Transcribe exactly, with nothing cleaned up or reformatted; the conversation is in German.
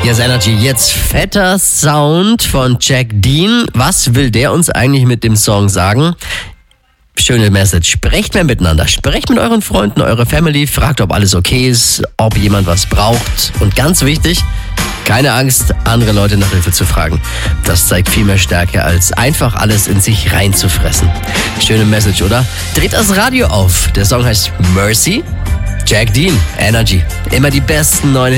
Yes Energy, jetzt fetter Sound von Jack Dean. Was will der uns eigentlich mit dem Song sagen? Schöne Message. Sprecht mehr miteinander. Sprecht mit euren Freunden, eurer Family. Fragt, ob alles okay ist, ob jemand was braucht. Und ganz wichtig, keine Angst, andere Leute nach Hilfe zu fragen. Das zeigt viel mehr Stärke, als einfach alles in sich reinzufressen. Schöne Message, oder? Dreht das Radio auf. Der Song heißt Mercy. Jack Dean, Energy. Immer die besten neuen